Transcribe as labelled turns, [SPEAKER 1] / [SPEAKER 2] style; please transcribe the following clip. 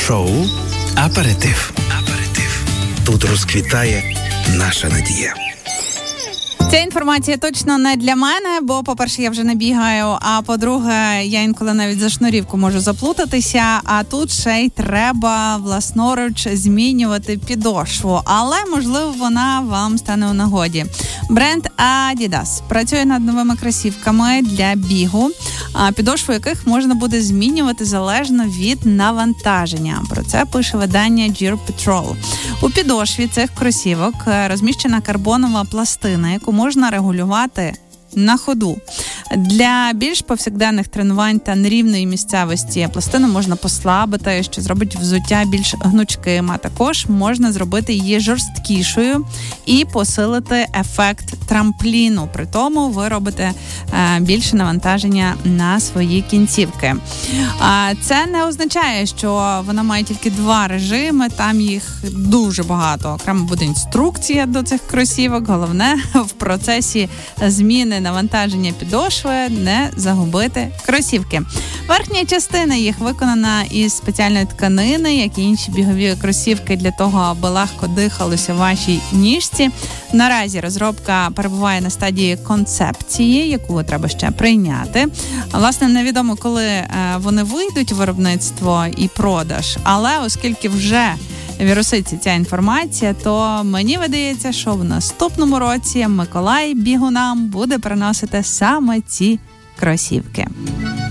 [SPEAKER 1] Шоу «Аперитив». Тут розквітає наша надія.
[SPEAKER 2] Ця інформація точно не для мене, бо, по-перше, я вже не бігаю, а по-друге, я інколи навіть за шнурівку можу заплутатися, а тут ще й треба власноруч змінювати підошву, але, можливо, вона вам стане у нагоді. Бренд Adidas працює над новими кросівками для бігу, підошву яких можна буде змінювати залежно від навантаження. Про це пише видання Gear Patrol. У підошві цих кросівок розміщена карбонова пластина, яку можна регулювати на ходу. Для більш повсякденних тренувань та нерівної місцевості пластину можна послабити, що зробить взуття більш гнучким, а також можна зробити її жорсткішою і посилити ефект трампліну. При тому ви робите більше навантаження на свої кінцівки. Це не означає, що вона має тільки 2 режими, там їх дуже багато. Окремо буде інструкція до цих кросівок. Головне в процесі зміни навантаження підошви не загубити кросівки. Верхня частина їх виконана із спеціальної тканини, як і інші бігові кросівки, для того, аби легко дихалося вашій ніжці. Наразі розробка перебуває на стадії концепції, яку треба ще прийняти. Власне, невідомо, коли вони вийдуть у виробництво і продаж, але оскільки вже віруситься ця інформація, то мені видається, що в наступному році Миколай бігунам буде приносити саме ці кросівки.